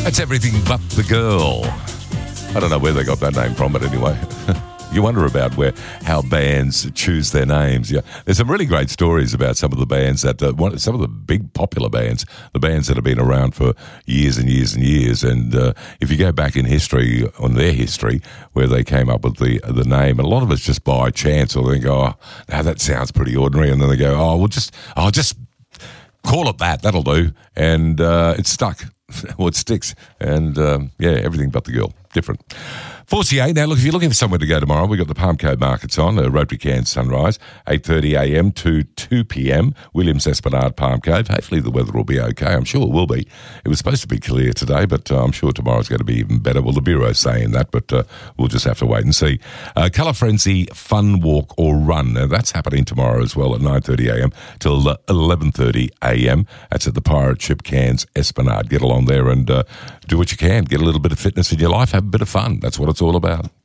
That's Everything But the Girl. I don't know where they got that name from, but anyway. You wonder about how bands choose their names. Yeah, there's some really great stories about some of the bands some of the big popular bands, the bands that have been around for years and years and years. And if you go back in history, on their history, where they came up with the name, and a lot of it's just by chance, or they go, "Oh, that sounds pretty ordinary," and then they go, "Oh, just call it that. That'll do," and it's stuck. Well, it sticks. And Everything But the Girl, different. 4CA. Now, look, if you're looking for somewhere to go tomorrow, we've got the Palm Cove Markets on, Rotary Cairns Sunrise, 8:30am to 2pm, Williams Esplanade, Palm Cove. Hopefully the weather will be okay. I'm sure it will be. It was supposed to be clear today, but I'm sure tomorrow's going to be even better. Well, the Bureau's saying that, but we'll just have to wait and see. Colour Frenzy Fun Walk or Run. Now, that's happening tomorrow as well at 9:30am till 11:30am. That's at the Pirate Ship Cairns Esplanade. Get along there and do what you can. Get a little bit of fitness in your life. Have a bit of fun. That's what it's all about.